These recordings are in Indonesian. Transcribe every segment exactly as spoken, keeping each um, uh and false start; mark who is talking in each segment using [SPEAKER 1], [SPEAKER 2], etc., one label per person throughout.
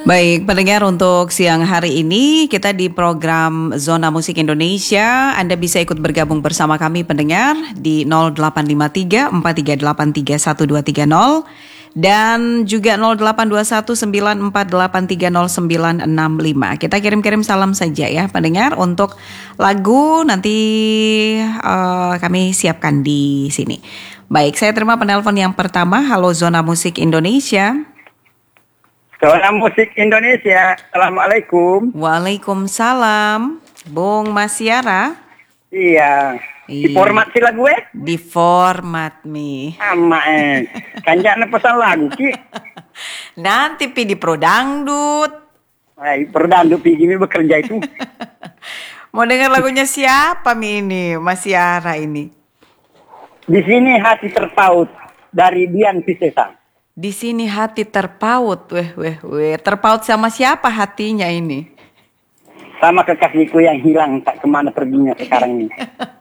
[SPEAKER 1] Baik, pendengar, untuk siang hari ini kita di program Zona Musik Indonesia. Anda bisa ikut bergabung bersama kami pendengar di nol delapan lima tiga empat tiga delapan tiga satu dua tiga nol dan juga nol delapan dua satu sembilan empat delapan tiga nol sembilan enam lima. Kita kirim-kirim salam saja ya pendengar. Untuk lagu nanti uh, kami siapkan di sini. Baik, saya terima penelpon yang pertama. Halo Zona Musik Indonesia.
[SPEAKER 2] Zona Musik Indonesia, Assalamualaikum.
[SPEAKER 1] Waalaikumsalam, Bung Masyara.
[SPEAKER 2] Iya, di format sila gue?
[SPEAKER 1] Di format mi.
[SPEAKER 2] Ama eh, kanjana pesan lagu ki.
[SPEAKER 1] Nanti pi di Pro Dangdut.
[SPEAKER 2] Ay, Pro Dangdut pi gini bekerja itu.
[SPEAKER 1] Mau dengar lagunya siapa mi ini, Masyara ini?
[SPEAKER 2] Di sini hati terpaut dari Dian Piscesa.
[SPEAKER 1] Di sini hati terpaut, weh, weh, weh. Terpaut sama siapa hatinya ini?
[SPEAKER 2] Sama kekasihku yang hilang, tak kemana perginya sekarang ini.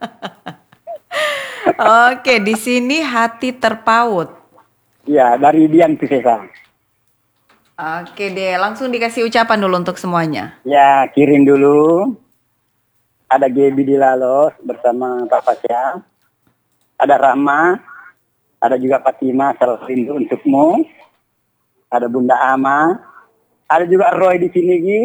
[SPEAKER 1] Oke, di sini hati terpaut.
[SPEAKER 2] Ya, dari Dian Piscesa.
[SPEAKER 1] Oke deh, langsung dikasih ucapan dulu untuk semuanya.
[SPEAKER 2] Ya, kirim dulu. Ada Gebi di Lalos bersama Pak Fasya. Ada Rama. Ada juga Fatima, salam rindu untukmu. Ada Bunda Ama. Ada juga Roy di sini, Gi.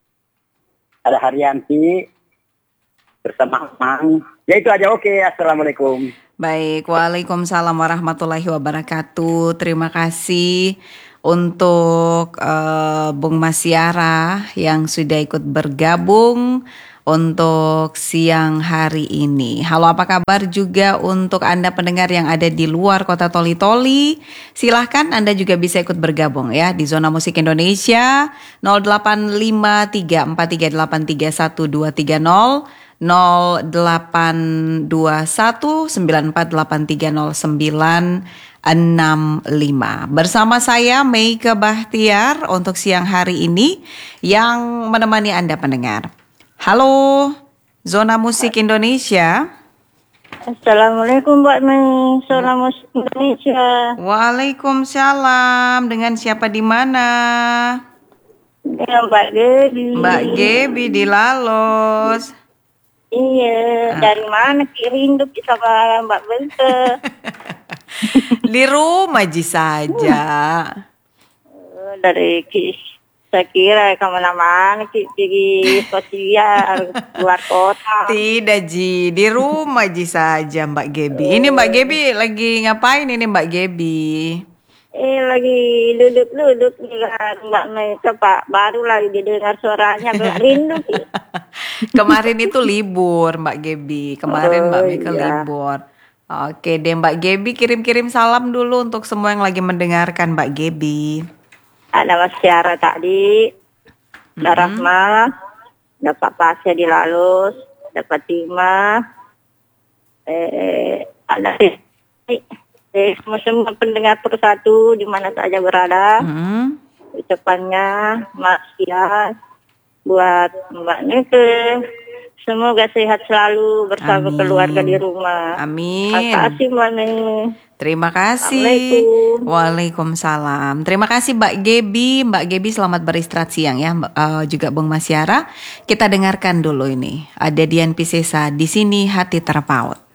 [SPEAKER 2] Ada Haryanti. Bersama Amang. Ya itu aja, oke. Assalamualaikum.
[SPEAKER 1] Baik, waalaikumsalam warahmatullahi wabarakatuh. Terima kasih untuk uh, Bung Masyara yang sudah ikut bergabung untuk siang hari ini. Halo, apa kabar juga untuk Anda pendengar yang ada di luar kota Toli-Toli? Silahkan Anda juga bisa ikut bergabung ya di Zona Musik Indonesia nol delapan lima tiga empat tiga delapan tiga satu dua tiga nol, nol delapan dua satu sembilan empat delapan tiga nol sembilan enam lima. Bersama saya Meike Bahtiar untuk siang hari ini yang menemani Anda pendengar. Halo, Zona Musik Indonesia.
[SPEAKER 3] Assalamualaikum Mbak Mei, Zona Musik Indonesia.
[SPEAKER 1] Waalaikumsalam. Dengan siapa di mana?
[SPEAKER 3] Dengan Mbak Gebi.
[SPEAKER 1] Mbak Gebi di Lalos.
[SPEAKER 3] Iya, ah. Dari mana rindu sama Mbak Bente?
[SPEAKER 1] Di rumah ji saja.
[SPEAKER 3] Uh, dari Kis. Saya kira kemana-mana pergi sosial luar kota.
[SPEAKER 1] Tidak Ji, di rumah Ji saja Mbak Gebi. Ini Mbak Gebi lagi ngapain ini Mbak Gebi?
[SPEAKER 3] Eh lagi duduk-duduk dengan Mbak Meike Pak. Baru lagi didengar suaranya Mbak rindu.
[SPEAKER 1] Kemarin itu libur Mbak Gebi. Kemarin Mbak Meike
[SPEAKER 3] oh, iya. libur.
[SPEAKER 1] Oke deh Mbak Gebi, kirim-kirim salam dulu untuk semua yang lagi mendengarkan Mbak Gebi.
[SPEAKER 3] Ada Mas Syara tadi, ada mm-hmm. Rahma, ada Pak Pasya di Lalos, ada Fatima, eh, ada eh, semua semua pendengar persatu di mana saja berada. Mm-hmm. Ucapannya Mas Syara buat Mbak Nike. Semoga sehat selalu bersama Amin. Keluarga di rumah.
[SPEAKER 1] Amin.
[SPEAKER 3] Terima kasih Mbak Nike.
[SPEAKER 1] Terima kasih. Waalaikumsalam. Terima kasih Mbak Gebi. Mbak Gebi selamat beristirahat siang ya. Uh, juga Bung Masyara. Kita dengarkan dulu ini. Ada Dian Piscesa, di sini hati terpaut.